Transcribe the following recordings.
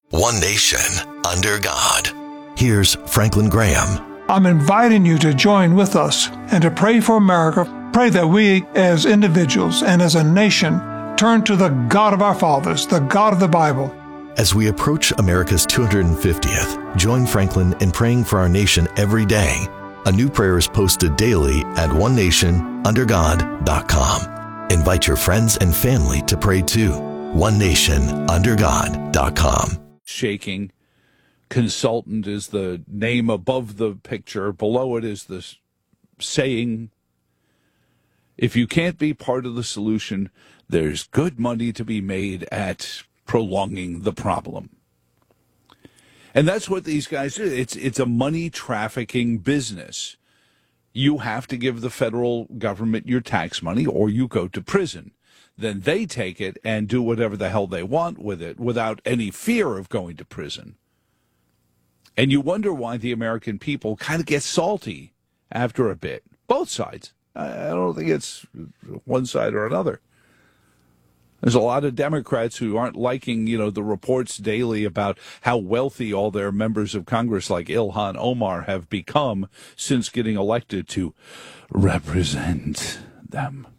One nation, under God. Here's Franklin Graham. I'm inviting you to join with us and to pray for America. Pray that we, as individuals and as a nation, turn to the God of our fathers, the God of the Bible. As we approach America's 250th, join Franklin in praying for our nation every day. A new prayer is posted daily at onenationundergod.com. Invite your friends and family to pray too. onenationundergod.com. Shaking. Consultant is the name above the picture. Below it is the saying, if you can't be part of the solution, there's good money to be made at prolonging the problem. And that's what these guys do. It's a money trafficking business. You have to give the federal government your tax money or you go to prison. Then they take it and do whatever the hell they want with it without any fear of going to prison. And you wonder why the American people kind of get salty after a bit. Both sides. I don't think it's one side or another. There's a lot of Democrats who aren't liking, the reports daily about how wealthy all their members of Congress like Ilhan Omar have become since getting elected to represent them.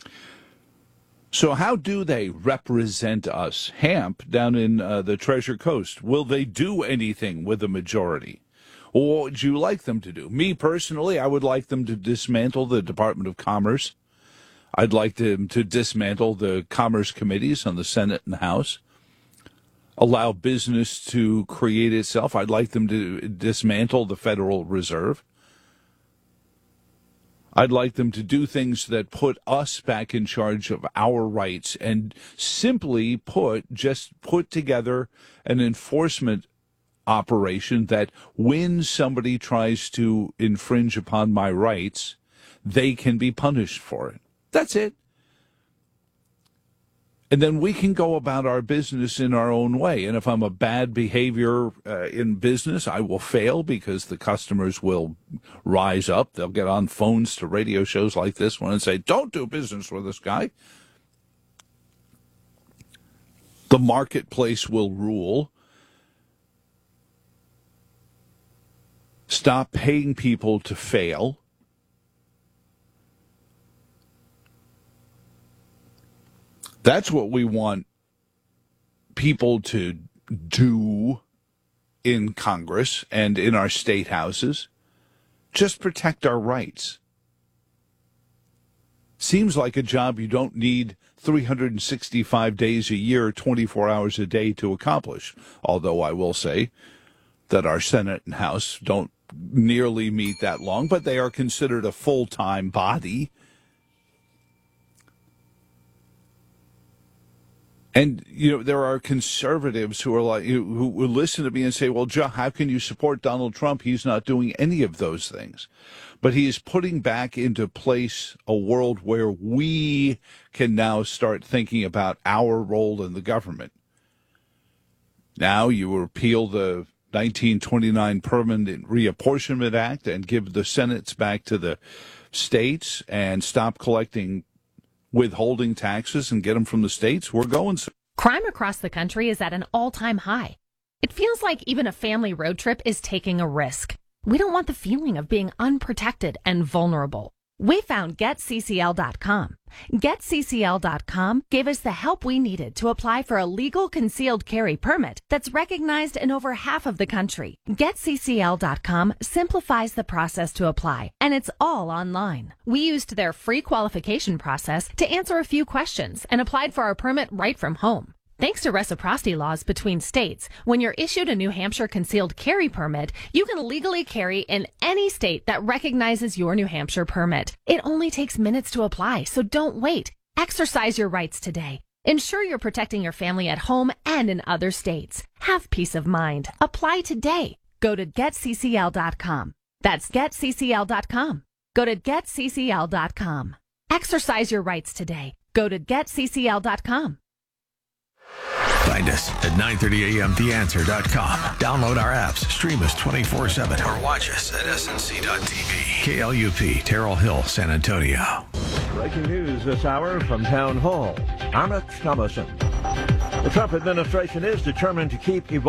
So how do they represent us? Hamp down in the Treasure Coast, will they do anything with the majority? Or what would you like them to do? Me personally, I would like them to dismantle the Department of Commerce. I'd like them to dismantle the Commerce Committees on the Senate and the House. Allow business to create itself. I'd like them to dismantle the Federal Reserve. I'd like them to do things that put us back in charge of our rights and simply put together an enforcement operation that when somebody tries to infringe upon my rights, they can be punished for it. That's it. And then we can go about our business in our own way. And if I'm a bad behavior in business, I will fail because the customers will rise up. They'll get on phones to radio shows like this one and say, don't do business with this guy. The marketplace will rule. Stop paying people to fail. That's what we want people to do in Congress and in our state houses. Just protect our rights. Seems like a job you don't need 365 days a year, 24 hours a day to accomplish. Although I will say that our Senate and House don't nearly meet that long, but they are considered a full-time body. And, there are conservatives who are like, who will listen to me and say, well, Joe, how can you support Donald Trump? He's not doing any of those things. But he is putting back into place a world where we can now start thinking about our role in the government. Now you repeal the 1929 Permanent Reapportionment Act and give the Senates back to the states and stop collecting withholding taxes and get them from the states. We're going. Crime across the country is at an all-time high. It feels like even a family road trip is taking a risk. We don't want the feeling of being unprotected and vulnerable. We found GetCCL.com. GetCCL.com gave us the help we needed to apply for a legal concealed carry permit that's recognized in over half of the country. GetCCL.com simplifies the process to apply, and it's all online. We used their free qualification process to answer a few questions and applied for our permit right from home. Thanks to reciprocity laws between states, when you're issued a New Hampshire concealed carry permit, you can legally carry in any state that recognizes your New Hampshire permit. It only takes minutes to apply, so don't wait. Exercise your rights today. Ensure you're protecting your family at home and in other states. Have peace of mind. Apply today. Go to GetCCL.com. That's GetCCL.com. Go to GetCCL.com. Exercise your rights today. Go to GetCCL.com. Find us at 930 AM TheAnswer.com. Download our apps, stream us 24/7, or watch us at SNC.TV. KLUP, Terrell Hill, San Antonio. Breaking news this hour from Town Hall. Amit Thomason. The Trump administration is determined to keep